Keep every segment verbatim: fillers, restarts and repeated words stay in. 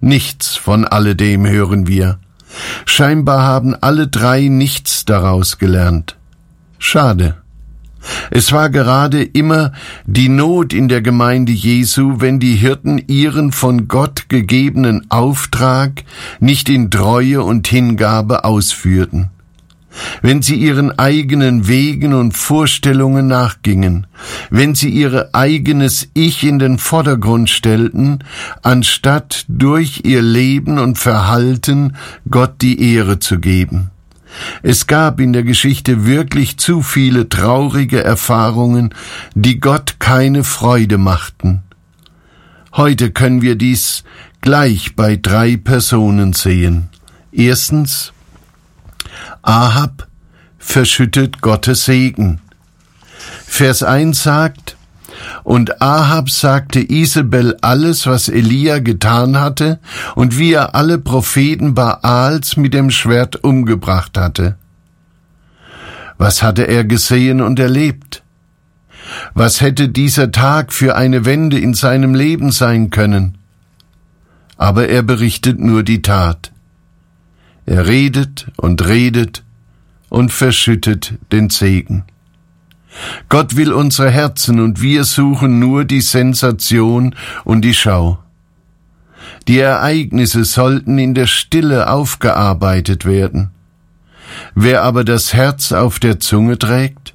Nichts von alledem hören wir. Scheinbar haben alle drei nichts daraus gelernt. Schade. Es war gerade immer die Not in der Gemeinde Jesu, wenn die Hirten ihren von Gott gegebenen Auftrag nicht in Treue und Hingabe ausführten. Wenn sie ihren eigenen Wegen und Vorstellungen nachgingen, wenn sie ihr eigenes Ich in den Vordergrund stellten, anstatt durch ihr Leben und Verhalten Gott die Ehre zu geben. Es gab in der Geschichte wirklich zu viele traurige Erfahrungen, die Gott keine Freude machten. Heute können wir dies gleich bei drei Personen sehen. Erstens, Ahab verschüttet Gottes Segen. Vers eins sagt, und Ahab sagte Isabel alles, was Elia getan hatte und wie er alle Propheten Baals mit dem Schwert umgebracht hatte. Was hatte er gesehen und erlebt? Was hätte dieser Tag für eine Wende in seinem Leben sein können? Aber er berichtet nur die Tat. Er redet und redet und verschüttet den Segen. Gott will unsere Herzen und wir suchen nur die Sensation und die Schau. Die Ereignisse sollten in der Stille aufgearbeitet werden. Wer aber das Herz auf der Zunge trägt?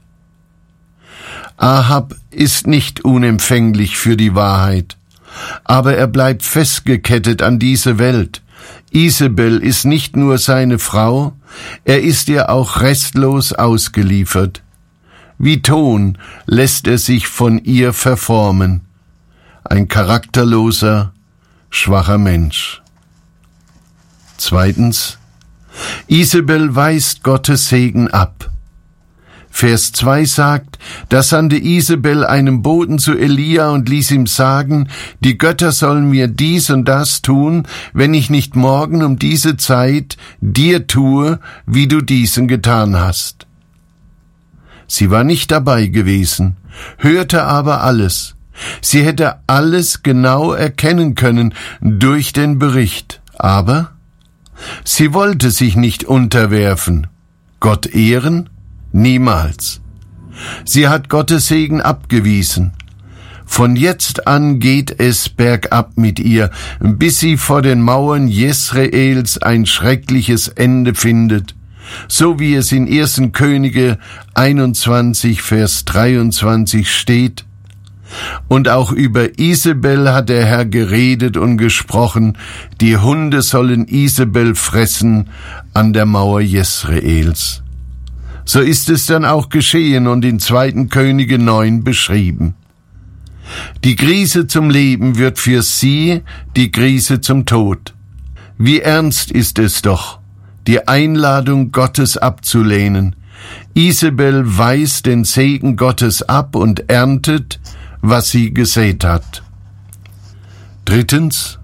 Ahab ist nicht unempfänglich für die Wahrheit, aber er bleibt festgekettet an diese Welt. Isabel ist nicht nur seine Frau, er ist ihr auch restlos ausgeliefert. Wie Ton lässt er sich von ihr verformen. Ein charakterloser, schwacher Mensch. Zweitens, Isabel weist Gottes Segen ab. Vers zwei sagt, da sandte Isabel einen Boten zu Elia und ließ ihm sagen, die Götter sollen mir dies und das tun, wenn ich nicht morgen um diese Zeit dir tue, wie du diesen getan hast. Sie war nicht dabei gewesen, hörte aber alles. Sie hätte alles genau erkennen können durch den Bericht, aber sie wollte sich nicht unterwerfen. Gott ehren? Niemals. Sie hat Gottes Segen abgewiesen. Von jetzt an geht es bergab mit ihr, bis sie vor den Mauern Jesraels ein schreckliches Ende findet, so wie es in ersten Könige einundzwanzig, Vers dreiundzwanzig steht. Und auch über Isabel hat der Herr geredet und gesprochen, die Hunde sollen Isabel fressen an der Mauer Jesraels. So ist es dann auch geschehen und in zweiten Könige neun beschrieben. Die Krise zum Leben wird für sie die Krise zum Tod. Wie ernst ist es doch, die Einladung Gottes abzulehnen. Isabel weist den Segen Gottes ab und erntet, was sie gesät hat. Drittens,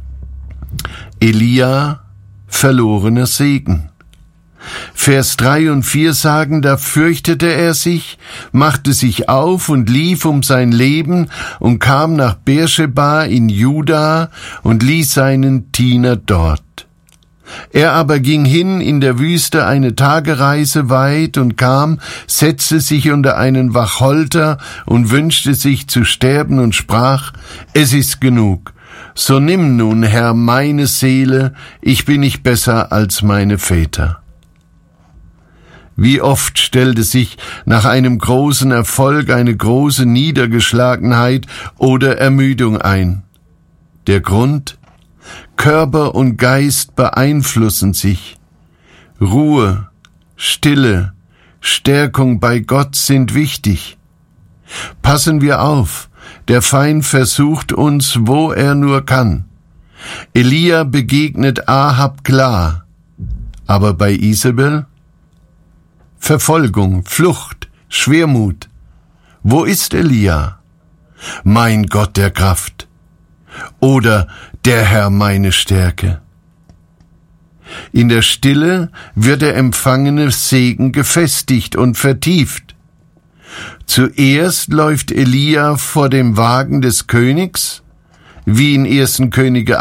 Elia, verlorener Segen. Vers drei und vier sagen, da fürchtete er sich, machte sich auf und lief um sein Leben und kam nach Beersheba in Juda und ließ seinen Diener dort. Er aber ging hin in der Wüste eine Tagereise weit und kam, setzte sich unter einen Wacholter und wünschte sich zu sterben und sprach, es ist genug. So nimm nun, Herr, meine Seele, ich bin nicht besser als meine Väter. Wie oft stellte sich nach einem großen Erfolg eine große Niedergeschlagenheit oder Ermüdung ein. Der Grund? Körper und Geist beeinflussen sich. Ruhe, Stille, Stärkung bei Gott sind wichtig. Passen wir auf, der Feind versucht uns, wo er nur kann. Elia begegnet Ahab klar, aber bei Isabel? Verfolgung, Flucht, Schwermut. Wo ist Elia? Mein Gott der Kraft. Oder der Herr meine Stärke. In der Stille wird der empfangene Segen gefestigt und vertieft. Zuerst läuft Elia vor dem Wagen des Königs, wie in ersten Könige